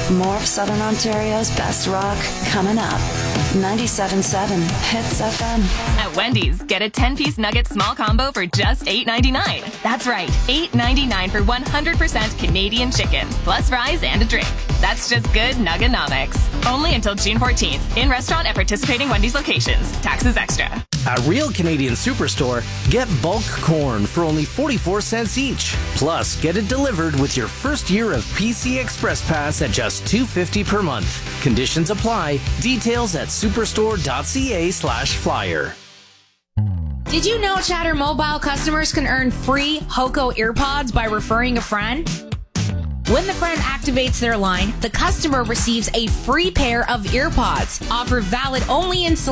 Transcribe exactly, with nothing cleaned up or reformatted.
More of Southern Ontario's best rock coming up. ninety-seven point seven Hits F M. At Wendy's, get a ten-piece nugget small combo for just eight ninety-nine. That's right, eight ninety-nine for one hundred percent Canadian chicken, plus fries and a drink. That's just good Nugganomics. Only until June fourteenth. In restaurant at participating Wendy's locations. Taxes extra. At Real Canadian Superstore, get bulk corn for only forty-four cents each. Plus, get it delivered with your first year of P C Express Pass at just two dollars and fifty cents per month. Conditions apply. Details at superstore.ca slash flyer. Did you know Chatter Mobile customers can earn free Hoco earpods by referring a friend? When the friend activates their line, the customer receives a free pair of earpods. Offer valid only in